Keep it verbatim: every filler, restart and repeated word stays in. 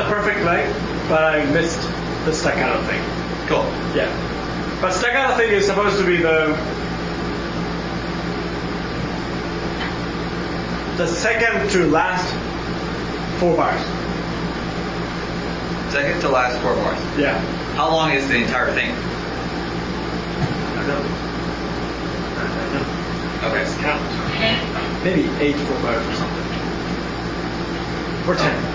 perfect length, but I missed the staccato thing. Cool. Yeah. But staccato thing is supposed to be the the second to last four bars. Second to last four bars. Yeah. How long is the entire thing? I don't know. I don't know. Okay. Let's count. Maybe eight four bars or something. Or ten.